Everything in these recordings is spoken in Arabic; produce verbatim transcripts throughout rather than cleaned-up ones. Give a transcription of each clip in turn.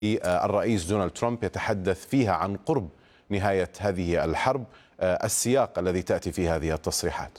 الرئيس دونالد ترامب يتحدث فيها عن قرب نهاية هذه الحرب. السياق الذي تأتي فيه هذه التصريحات.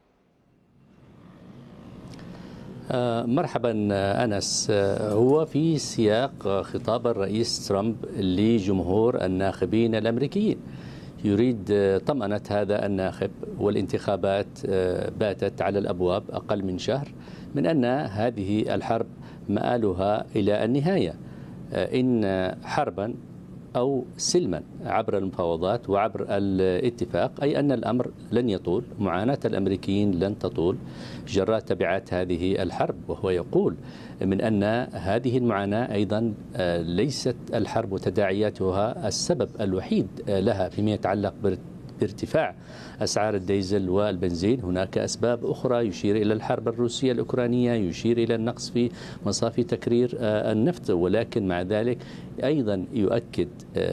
مرحبا أنس. هو في سياق خطاب الرئيس ترامب لجمهور الناخبين الأمريكيين، يريد طمأنة هذا الناخب، والانتخابات باتت على الأبواب أقل من شهر، من أن هذه الحرب مآلها إلى النهاية، إن حربا أو سلما عبر المفاوضات وعبر الاتفاق، أي أن الأمر لن يطول، معاناة الأمريكيين لن تطول جراء تبعات هذه الحرب. وهو يقول من أن هذه المعاناة أيضا ليست الحرب وتداعياتها السبب الوحيد لها فيما يتعلق بارتفاع أسعار الديزل والبنزين. هناك أسباب أخرى، يشير إلى الحرب الروسية الأوكرانية، يشير إلى النقص في مصافي تكرير النفط، ولكن مع ذلك أيضا يؤكد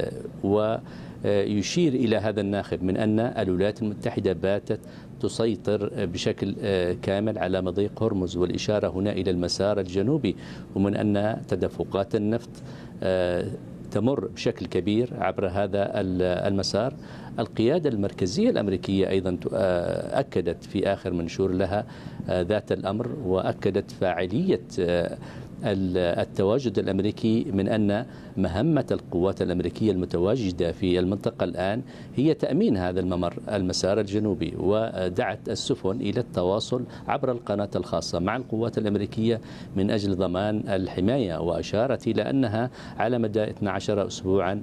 ويشير إلى هذا الناخب من أن الولايات المتحدة باتت تسيطر بشكل كامل على مضيق هرمز، والإشارة هنا إلى المسار الجنوبي، ومن أن تدفقات النفط تمر بشكل كبير عبر هذا المسار. القيادة المركزية الأمريكية أيضا أكدت في آخر منشور لها ذات الأمر، وأكدت فاعلية التواجد الأمريكي، من أن مهمة القوات الأمريكية المتواجدة في المنطقة الآن هي تأمين هذا الممر المسار الجنوبي، ودعت السفن إلى التواصل عبر القناة الخاصة مع القوات الأمريكية من أجل ضمان الحماية، وأشارت إلى أنها على مدى اثني عشر أسبوعا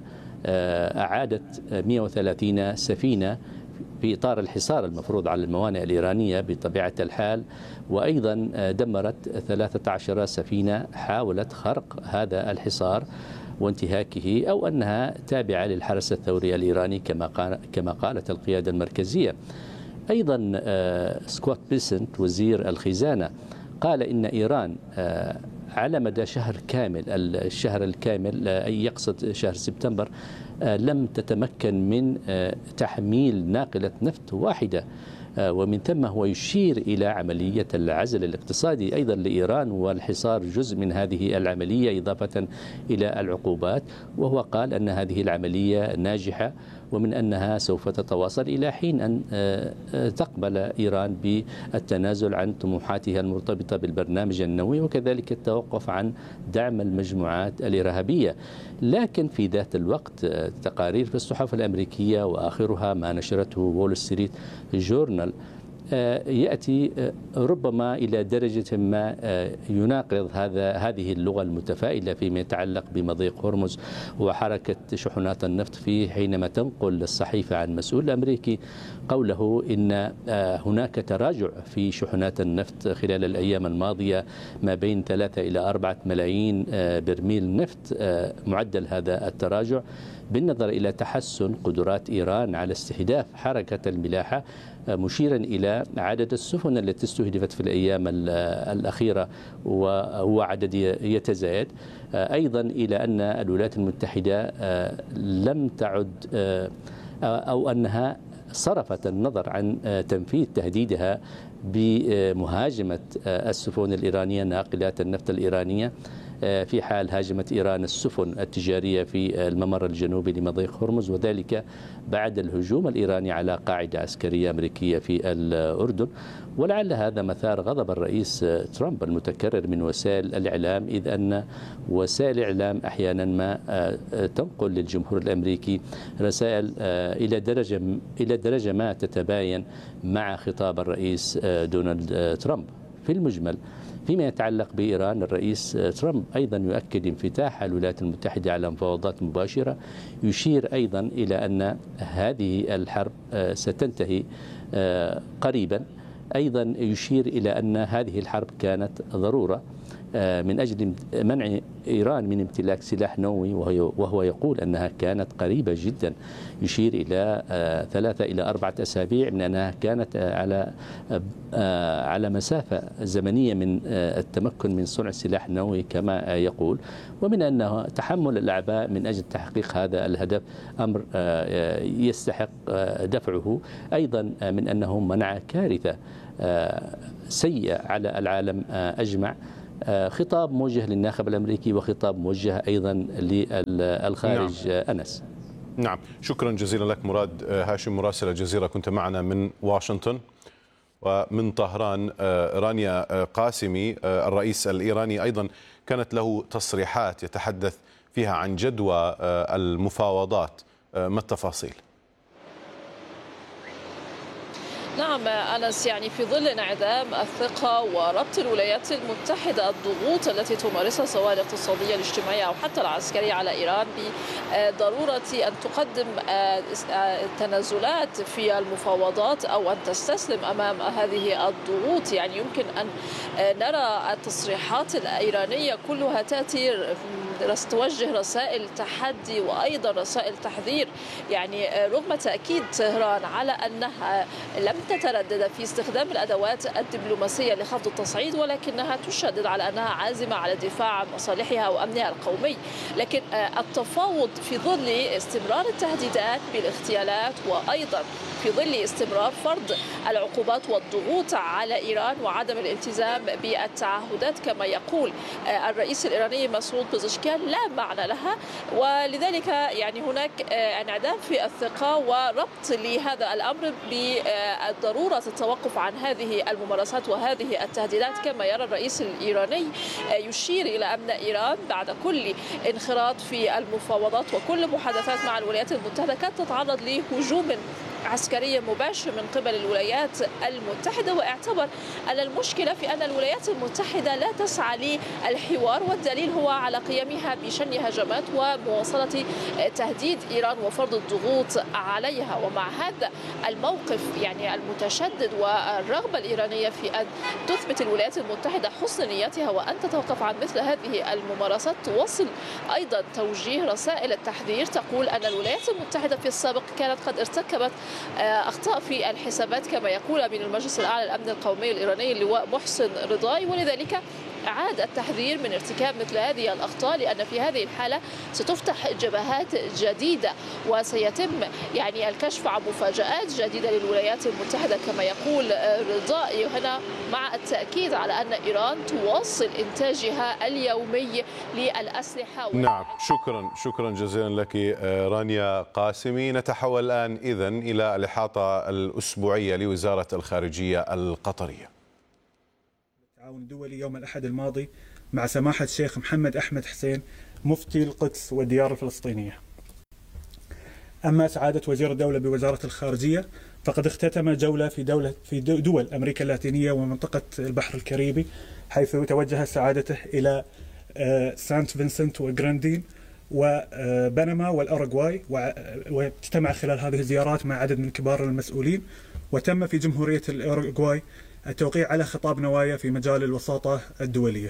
أعادت مئة وثلاثين سفينة في إطار الحصار المفروض على الموانئ الإيرانية بطبيعة الحال، وأيضا دمرت ثلاثة عشر سفينة حاولت خرق هذا الحصار وانتهاكه، أو أنها تابعة للحرس الثوري الإيراني كما كما قالت القيادة المركزية. أيضا سكوت بيسنت وزير الخزانة قال إن إيران على مدى شهر كامل، الشهر الكامل أي يقصد شهر سبتمبر، لم تتمكن من تحميل ناقلة نفط واحدة، ومن ثم هو يشير إلى عملية العزل الاقتصادي أيضا لإيران، والحصار جزء من هذه العملية إضافة إلى العقوبات. وهو قال أن هذه العملية ناجحة، ومن أنها سوف تتواصل إلى حين أن تقبل إيران بالتنازل عن طموحاتها المرتبطة بالبرنامج النووي، وكذلك التوقف عن دعم المجموعات الإرهابية. لكن في ذات الوقت تقارير في الصحف الأمريكية، وآخرها ما نشرته وول ستريت جورنال، يأتي ربما إلى درجة ما يناقض هذا هذه اللغة المتفائلة فيما يتعلق بمضيق هرمز وحركة شحنات النفط فيه، حينما تنقل الصحيفة عن مسؤول أمريكي قوله إن هناك تراجع في شحنات النفط خلال الأيام الماضية ما بين ثلاثة إلى أربعة ملايين برميل نفط. معدل هذا التراجع بالنظر إلى تحسن قدرات إيران على استهداف حركة الملاحة، مشيرا إلى عدد السفن التي استهدفت في الأيام الأخيرة وهو عدد يتزايد. أيضا إلى أن الولايات المتحدة لم تعد أو أنها صرفت النظر عن تنفيذ تهديدها بمهاجمة السفن الإيرانية ناقلات النفط الإيرانية في حال هاجمت إيران السفن التجارية في الممر الجنوبي لمضيق هرمز، وذلك بعد الهجوم الإيراني على قاعدة عسكرية أمريكية في الأردن. ولعل هذا مثار غضب الرئيس ترامب المتكرر من وسائل الإعلام، إذ أن وسائل الإعلام أحيانا ما تنقل للجمهور الأمريكي رسائل إلى درجة إلى درجة ما تتباين مع خطاب الرئيس دونالد ترامب. في المجمل فيما يتعلق بإيران، الرئيس ترامب أيضا يؤكد انفتاح الولايات المتحدة على مفاوضات مباشرة، يشير أيضا إلى أن هذه الحرب ستنتهي قريبا. أيضا يشير إلى أن هذه الحرب كانت ضرورة من أجل منع إيران من امتلاك سلاح نووي، وهو يقول أنها كانت قريبة جدا، يشير إلى ثلاثة إلى أربعة أسابيع من أنها كانت على على مسافة زمنية من التمكن من صنع سلاح نووي كما يقول، ومن أنه تحمل الأعباء من أجل تحقيق هذا الهدف أمر يستحق دفعه. أيضا من أنه منع كارثة سيئة على العالم أجمع، خطاب موجه للناخب الأمريكي وخطاب موجه أيضا للخارج. نعم. أنس. نعم، شكرا جزيلا لك مراد هاشم مراسل الجزيرة، كنت معنا من واشنطن. ومن طهران رانيا قاسمي الرئيس الإيراني أيضا كانت له تصريحات يتحدث فيها عن جدوى المفاوضات، ما التفاصيل؟ نعم أنس، يعني في ظل انعدام الثقة وربط الولايات المتحدة الضغوط التي تمارسها سواء الاقتصادية الاجتماعية أو حتى العسكرية على إيران بضرورة أن تقدم تنازلات في المفاوضات أو أن تستسلم أمام هذه الضغوط، يعني يمكن أن نرى التصريحات الإيرانية كلها تأتي توجه رسائل تحدي وأيضا رسائل تحذير، يعني رغم تأكيد طهران على أنها لم تتردد في استخدام الأدوات الدبلوماسية لخفض التصعيد، ولكنها تشدد على أنها عازمة على الدفاع عن مصالحها وأمنها القومي. لكن التفاوض في ظل استمرار التهديدات بالاغتيالات وأيضا في ظل استمرار فرض العقوبات والضغوط على إيران وعدم الالتزام بالتعهدات كما يقول الرئيس الإيراني مسعود بزشكيان لا معنى لها، ولذلك يعني هناك انعدام في الثقة وربط لهذا الأمر بضرورة التوقف عن هذه الممارسات وهذه التهديدات. كما يرى الرئيس الإيراني يشير إلى أن إيران بعد كل انخراط في المفاوضات وكل محادثات مع الولايات المتحدة كانت تتعرض لهجوم عسكرية مباشر من قبل الولايات المتحدة، واعتبر أن المشكلة في أن الولايات المتحدة لا تسعى للحوار، والدليل هو على قيامها بشن هجمات ومواصلة تهديد إيران وفرض الضغوط عليها. ومع هذا الموقف يعني المتشدد والرغبة الإيرانية في أن تثبت الولايات المتحدة حسن نيتها وأن تتوقف عن مثل هذه الممارسات، توصل أيضا توجيه رسائل التحذير تقول أن الولايات المتحدة في السابق كانت قد ارتكبت أخطاء في الحسابات كما يقول أمين المجلس الأعلى للأمن القومي الإيراني اللواء محسن رضاي، ولذلك أعاد التحذير من ارتكاب مثل هذه الأخطاء، لأن في هذه الحالة ستفتح جبهات جديدة وسيتم يعني الكشف عن مفاجآت جديدة للولايات المتحدة كما يقول رضاي هنا، مع التأكيد على أن إيران تواصل إنتاجها اليومي للأسلحة. نعم، شكرا شكرا جزيلا لك رانيا قاسمي. نتحول الآن إذن إلى الإحاطة الأسبوعية لوزارة الخارجية القطرية. التعاون الدولي يوم الأحد الماضي مع سماحة الشيخ محمد أحمد حسين مفتي القدس والديار الفلسطينية. أما سعادة وزير الدولة بوزارة الخارجية فقد اختتم جولة في دولة في دول أمريكا اللاتينية ومنطقة البحر الكاريبي، حيث توجه سعادته إلى سانت فينسنت وغراندين وبنما والأوروغواي، واجتمع خلال هذه الزيارات مع عدد من كبار المسؤولين. وتم في جمهورية الأوروغواي التوقيع على خطاب نوايا في مجال الوساطة الدولية.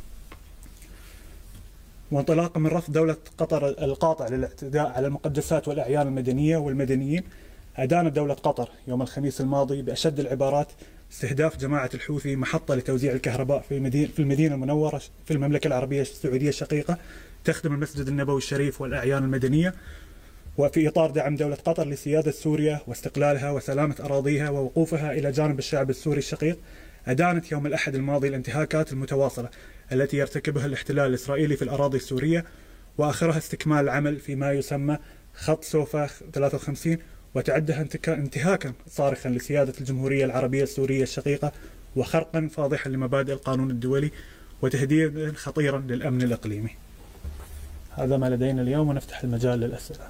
وانطلاقا من رفض دولة قطر القاطع للاعتداء على المقدسات والأعيان المدنية والمدنيين، أدانت دولة قطر يوم الخميس الماضي بأشد العبارات استهداف جماعة الحوثي محطة لتوزيع الكهرباء في المدينة في المدينة المنورة في المملكة العربية السعودية الشقيقة، تخدم المسجد النبوي الشريف والأعيان المدنية، وفي إطار دعم دولة قطر لسيادة سوريا واستقلالها وسلامة أراضيها ووقوفها إلى جانب الشعب السوري الشقيق. أدانت يوم الأحد الماضي الانتهاكات المتواصلة التي يرتكبها الاحتلال الإسرائيلي في الأراضي السورية، وآخرها استكمال العمل فيما يسمى خط سوفا ثلاثة وخمسين، وتعدها انتهاكا صارخا لسيادة الجمهورية العربية السورية الشقيقة، وخرقا فاضحا لمبادئ القانون الدولي، وتهديدا خطيرا للأمن الإقليمي. هذا ما لدينا اليوم، ونفتح المجال للأسئلة.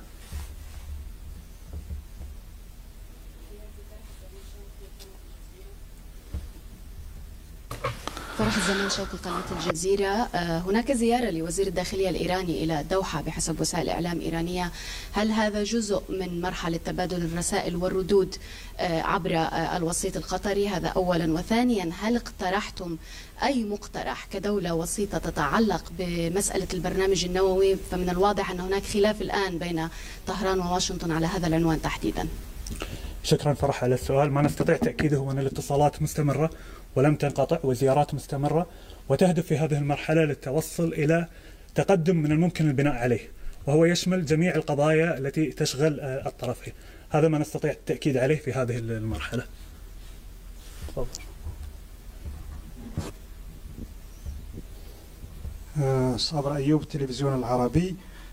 فرح الزمان شوقي قناة الجزيرة، هناك زيارة لوزير الداخلية الإيراني إلى الدوحة بحسب وسائل إعلام إيرانية، هل هذا جزء من مرحلة تبادل الرسائل والردود عبر الوسيط القطري؟ هذا أولا. وثانيا، هل اقترحتم أي مقترح كدولة وسيطة تتعلق بمسألة البرنامج النووي؟ فمن الواضح أن هناك خلاف الآن بين طهران وواشنطن على هذا العنوان تحديدا. شكرا فرح على السؤال. ما نستطيع تأكيده أن الاتصالات مستمرة ولم تنقطع، وزيارات مستمرة، وتهدف في هذه المرحلة للتوصل إلى تقدم من الممكن البناء عليه، وهو يشمل جميع القضايا التي تشغل الطرفين. هذا ما نستطيع التأكيد عليه في هذه المرحلة. تفضل. صابر أيوب، التلفزيون العربي.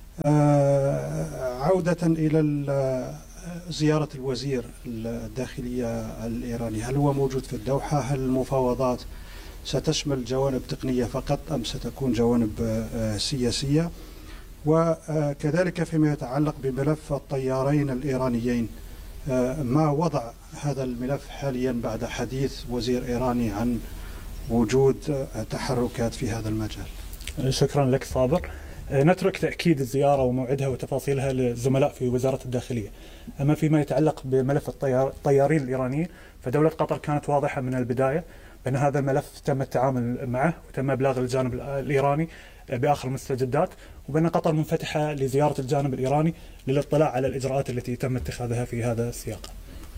عودة إلى زيارة الوزير الداخلية الإيراني، هل هو موجود في الدوحة؟ هل المفاوضات ستشمل جوانب تقنية فقط أم ستكون جوانب سياسية؟ وكذلك فيما يتعلق بملف الطيارين الإيرانيين، ما وضع هذا الملف حاليا بعد حديث وزير إيراني عن وجود تحركات في هذا المجال؟ شكرا لك صابر. نترك تأكيد الزيارة وموعدها وتفاصيلها للزملاء في وزارة الداخلية. أما فيما يتعلق بملف الطيارين الإيرانيين، فدولة قطر كانت واضحة من البداية بأن هذا الملف تم التعامل معه وتم إبلاغ الجانب الإيراني بآخر المستجدات، وبأن قطر منفتحة لزيارة الجانب الإيراني للاطلاع على الإجراءات التي تم اتخاذها في هذا السياق.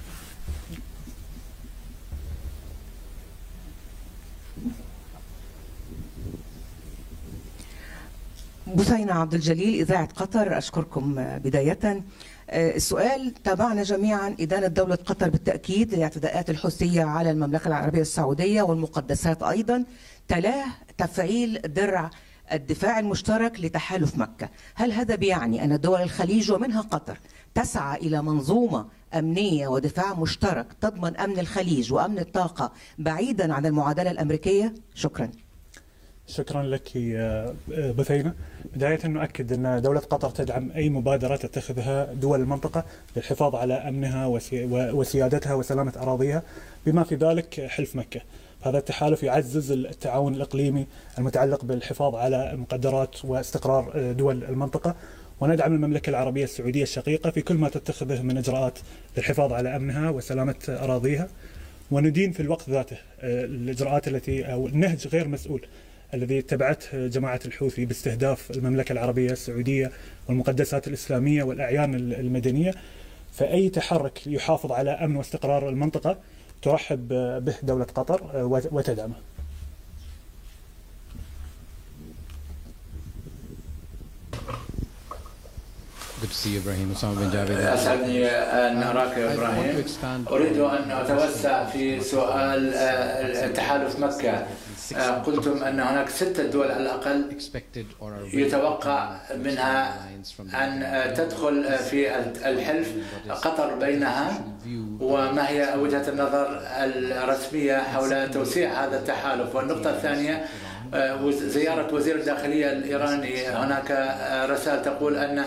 بثينة عبد الجليل، إذاعة قطر، أشكركم بداية. السؤال: تابعنا جميعا إدانة دولة قطر بالتأكيد للاعتداءات الحوثية على المملكة العربية السعودية والمقدسات أيضا، تلاه تفعيل درع الدفاع المشترك لتحالف مكة. هل هذا بيعني أن دول الخليج ومنها قطر تسعى إلى منظومة أمنية ودفاع مشترك تضمن أمن الخليج وأمن الطاقة بعيدا عن المعادلة الأمريكية؟ شكرا. شكرا لك بثينة. بداية نؤكد أن دولة قطر تدعم أي مبادرة تتخذها دول المنطقة للحفاظ على أمنها وسيادتها وسلامة أراضيها، بما في ذلك حلف مكة. هذا التحالف يعزز التعاون الإقليمي المتعلق بالحفاظ على مقدرات واستقرار دول المنطقة، وندعم المملكة العربية السعودية الشقيقة في كل ما تتخذه من إجراءات للحفاظ على أمنها وسلامة أراضيها، وندين في الوقت ذاته الإجراءات التي أو النهج غير مسؤول الذي اتبعته جماعة الحوثي باستهداف المملكة العربية السعودية والمقدسات الإسلامية والأعيان المدنية. فأي تحرك يحافظ على أمن واستقرار المنطقة ترحب به دولة قطر وتدعمه. أسعدني أن أراك يا إبراهيم. أريد أن أتوسع في سؤال تحالف مكة. قلتم أن هناك ستة دول على الأقل يتوقع منها أن تدخل في الحلف، قطر بينها، وما هي وجهة النظر الرسمية حول توسيع هذا التحالف؟ والنقطة الثانية، زيارة وزير الداخلية الإيراني، هناك رسائل تقول أن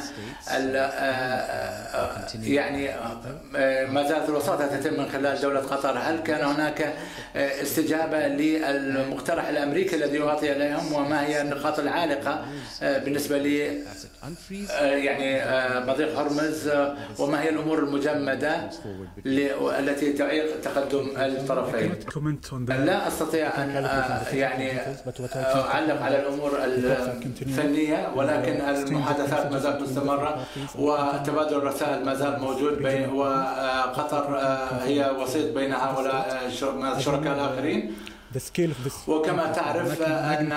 يعني ما زالت الوساطة تتم من خلال دولة قطر. هل كان هناك استجابة للمقترح الأمريكي الذي يعطي عليهم؟ وما هي النقاط العالقة بالنسبة لي يعني مضيق هرمز؟ وما هي الأمور المجمدة التي تعيق تقدم الطرفين؟ لا أستطيع أن يعني أعلق على الأمور الفنية، ولكن المحادثات ما زالت مستمرة وتبادل الرسائل ما زال موجود، وقطر هي وسيط بين هؤلاء الشركاء الآخرين. وكما تعرف أن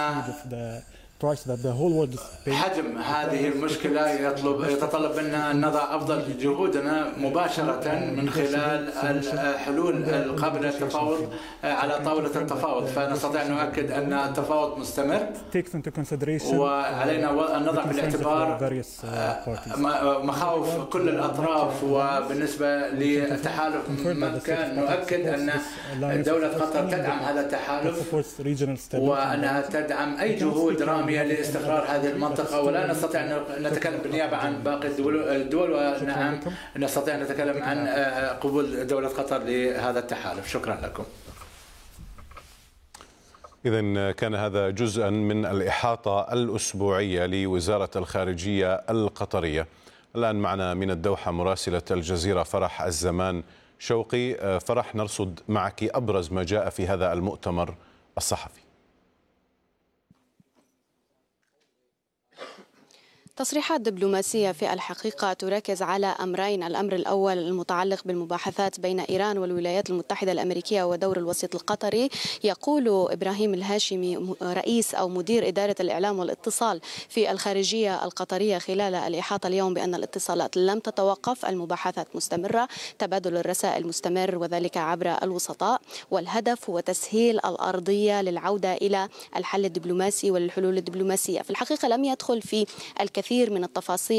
حجم هذه المشكلة يطلب يتطلب منا أن نضع أفضل جهودنا مباشرة من خلال الحلول القابلة للتفاوض على طاولة التفاوض. فنستطيع أن نؤكد أن التفاوض مستمر، وعلينا أن نضع بالاعتبار مخاوف كل الأطراف. وبالنسبة للتحالف مكة، نؤكد أن دولة قطر تدعم هذا التحالف وأنها تدعم أي جهود رامية لاستقرار هذه المنطقة، ولا نستطيع أن نتكلم بالنيابة عن باقي الدول، ونعم نستطيع أن نتكلم عن قبول دولة قطر لهذا التحالف. شكرا لكم. إذن كان هذا جزءا من الإحاطة الأسبوعية لوزارة الخارجية القطرية. الآن معنا من الدوحة مراسلة الجزيرة فرح الزمان شوقي. فرح، نرصد معك أبرز ما جاء في هذا المؤتمر الصحفي. تصريحات دبلوماسية في الحقيقة تركز على أمرين. الأمر الأول المتعلق بالمباحثات بين إيران والولايات المتحدة الأمريكية ودور الوسيط القطري. يقول إبراهيم الهاشمي رئيس أو مدير إدارة الإعلام والاتصال في الخارجية القطرية خلال الإحاطة اليوم بأن الاتصالات لم تتوقف، المباحثات مستمرة، تبادل الرسائل مستمر وذلك عبر الوسطاء، والهدف هو تسهيل الأرضية للعودة إلى الحل الدبلوماسي والحلول الدبلوماسية. في الحقيقة لم يدخل في الكثير من التفاصيل